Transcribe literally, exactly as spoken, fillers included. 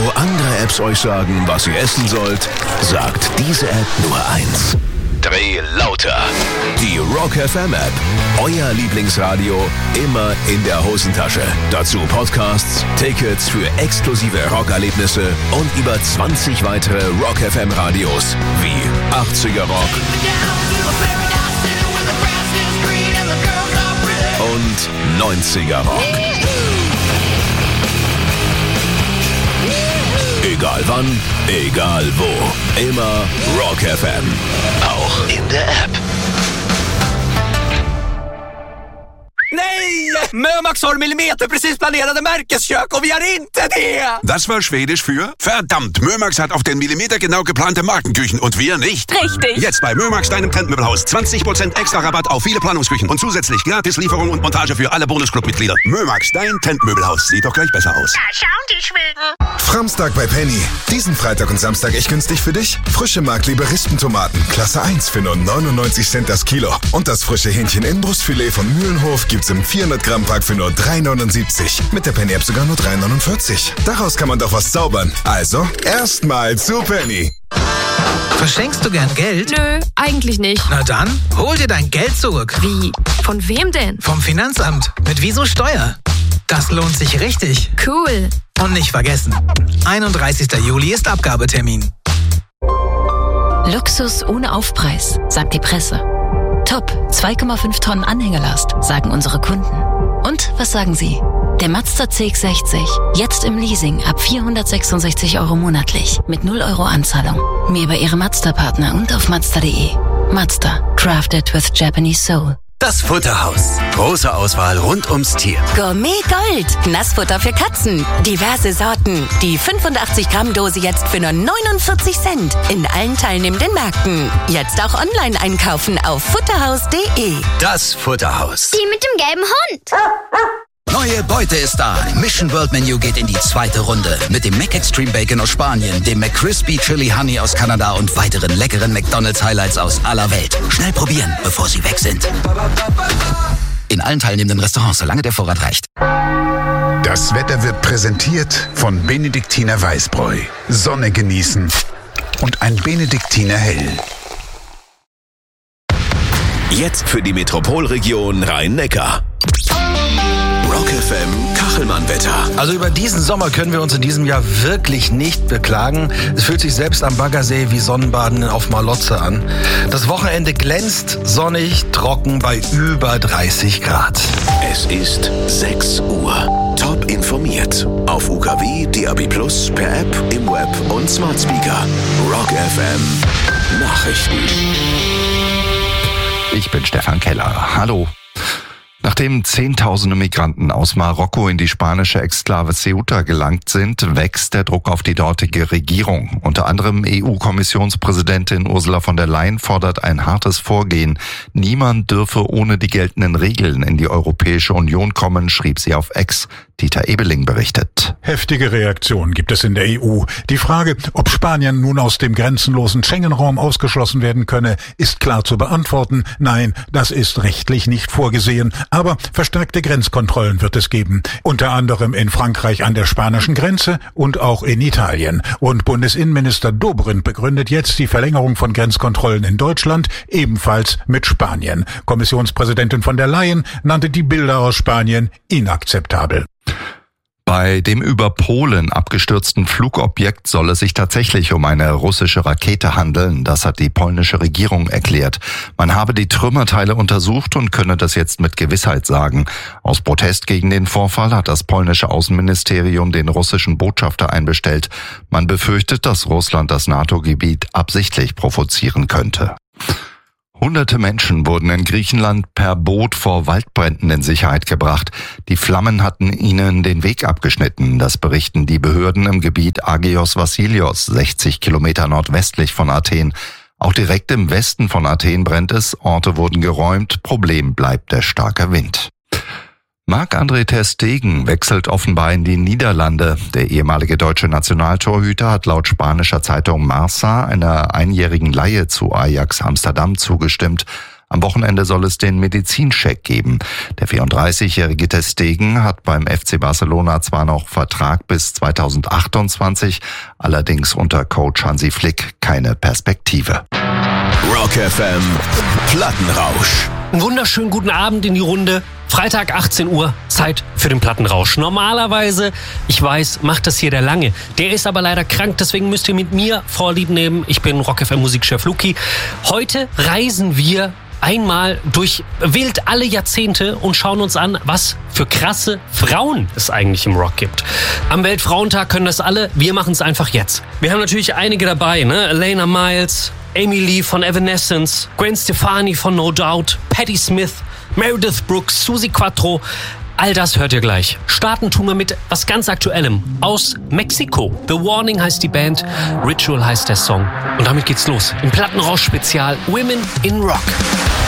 Wo andere Apps euch sagen, was ihr essen sollt, sagt diese App nur eins. Dreh lauter. Die Rock F M App. Euer Lieblingsradio immer in der Hosentasche. Dazu Podcasts, Tickets für exklusive Rockerlebnisse und über zwanzig weitere Rock F M Radios wie achtziger Rock und neunziger Rock. Egal wann, egal wo. Immer Rock F M. Auch in der App. Nej! Mömax har millimeter precis planerade märkeskök och vi har inte det! Das war Schwedisch für verdammt, Mömax hat auf den Millimeter genau geplante Markenküchen und wir nicht. Richtig. Jetzt bei Mömax, deinem Trendmöbelhaus. zwanzig Prozent extra Rabatt auf viele Planungsküchen und zusätzlich gratis Lieferung und Montage für alle Bonusclub-Mitglieder. Mömax, dein Trendmöbelhaus. Sieht doch gleich besser aus. Da schauen die Schweden. Framstag bei Penny. Diesen Freitag und Samstag echt günstig für dich. Frische Markliebe Rispentomaten, Klasse eins für nur neunundneunzig Cent das Kilo. Und das frische Hähnchen Inbrustfilet von Mühlenhof gibt's im vierhundert Gramm Pack für nur drei neunundsiebzig. Mit der Penny App sogar nur drei neunundvierzig. Daraus kann man doch was zaubern. Also, erstmal zu Penny. Verschenkst du gern Geld? Nö, eigentlich nicht. Na dann, hol dir dein Geld zurück. Wie? Von wem denn? Vom Finanzamt. Mit Wieso Steuer. Das lohnt sich richtig. Cool. Und nicht vergessen, einunddreißigster Juli ist Abgabetermin. Luxus ohne Aufpreis, sagt die Presse. Top, zwei Komma fünf Tonnen Anhängelast, sagen unsere Kunden. Und was sagen Sie? Der Mazda C X sechzig, jetzt im Leasing ab vierhundertsechsundsechzig Euro monatlich mit null Euro Anzahlung. Mehr bei Ihrem Mazda-Partner und auf mazda punkt de. Mazda, crafted with Japanese soul. Das Futterhaus. Große Auswahl rund ums Tier. Gourmet Gold. Nassfutter für Katzen. Diverse Sorten. Die fünfundachtzig Gramm Dose jetzt für nur neunundvierzig Cent. In allen teilnehmenden Märkten. Jetzt auch online einkaufen auf futterhaus punkt de. Das Futterhaus. Die mit dem gelben Hund. Neue Beute ist da. Mission World Menu geht in die zweite Runde. Mit dem McExtreme Bacon aus Spanien, dem McCrispy Chili Honey aus Kanada und weiteren leckeren McDonald's Highlights aus aller Welt. Schnell probieren, bevor sie weg sind. In allen teilnehmenden Restaurants, solange der Vorrat reicht. Das Wetter wird präsentiert von Benediktiner Weißbräu. Sonne genießen und ein Benediktiner Hell. Jetzt für die Metropolregion Rhein-Neckar. Rock F M Kachelmann-Wetter. Also über diesen Sommer können wir uns in diesem Jahr wirklich nicht beklagen. Es fühlt sich selbst am Baggersee wie Sonnenbaden auf Malotze an. Das Wochenende glänzt, sonnig, trocken bei über dreißig Grad. Es ist sechs Uhr. Top informiert. Auf U K W, D A B plus, per App, im Web und Smart Speaker. Rock F M Nachrichten. Ich bin Stefan Keller. Hallo. Nachdem Zehntausende Migranten aus Marokko in die spanische Exklave Ceuta gelangt sind, wächst der Druck auf die dortige Regierung. Unter anderem E U-Kommissionspräsidentin Ursula von der Leyen fordert ein hartes Vorgehen. Niemand dürfe ohne die geltenden Regeln in die Europäische Union kommen, schrieb sie auf X. Dieter Ebeling berichtet. Heftige Reaktionen gibt es in der E U. Die Frage, ob Spanien nun aus dem grenzenlosen Schengen-Raum ausgeschlossen werden könne, ist klar zu beantworten. Nein, das ist rechtlich nicht vorgesehen. Aber verstärkte Grenzkontrollen wird es geben. Unter anderem in Frankreich an der spanischen Grenze und auch in Italien. Und Bundesinnenminister Dobrindt begründet jetzt die Verlängerung von Grenzkontrollen in Deutschland ebenfalls mit Spanien. Kommissionspräsidentin von der Leyen nannte die Bilder aus Spanien inakzeptabel. Bei dem über Polen abgestürzten Flugobjekt soll es sich tatsächlich um eine russische Rakete handeln. Das hat die polnische Regierung erklärt. Man habe die Trümmerteile untersucht und könne das jetzt mit Gewissheit sagen. Aus Protest gegen den Vorfall hat das polnische Außenministerium den russischen Botschafter einbestellt. Man befürchtet, dass Russland das NATO-Gebiet absichtlich provozieren könnte. Hunderte Menschen wurden in Griechenland per Boot vor Waldbränden in Sicherheit gebracht. Die Flammen hatten ihnen den Weg abgeschnitten. Das berichten die Behörden im Gebiet Agios Vassilios, sechzig Kilometer nordwestlich von Athen. Auch direkt im Westen von Athen brennt es. Orte wurden geräumt. Problem bleibt der starke Wind. Marc-André ter Stegen wechselt offenbar in die Niederlande. Der ehemalige deutsche Nationaltorhüter hat laut spanischer Zeitung Marca einer einjährigen Leihe zu Ajax Amsterdam zugestimmt. Am Wochenende soll es den Medizincheck geben. Der vierunddreißigjährige ter Stegen hat beim F C Barcelona zwar noch Vertrag bis zweitausendachtundzwanzig, allerdings unter Coach Hansi Flick keine Perspektive. Rock F M Plattenrausch. Einen wunderschönen guten Abend in die Runde. Freitag achtzehn Uhr, Zeit für den Plattenrausch. Normalerweise, ich weiß, macht das hier der Lange. Der ist aber leider krank, deswegen müsst ihr mit mir Vorlieb nehmen. Ich bin Rock F M Musikchef Luki. Heute reisen wir einmal durch wild alle Jahrzehnte und schauen uns an, was für krasse Frauen es eigentlich im Rock gibt. Am Weltfrauentag können das alle, wir machen es einfach jetzt. Wir haben natürlich einige dabei, ne? Elena Miles, Amy Lee von Evanescence, Gwen Stefani von No Doubt, Patti Smith, Meredith Brooks, Suzi Quatro. All das hört ihr gleich. Starten tun wir mit was ganz Aktuellem aus Mexiko. The Warning heißt die Band, Ritual heißt der Song. Und damit geht's los. Im Plattenrausch-Spezial Women in Rock.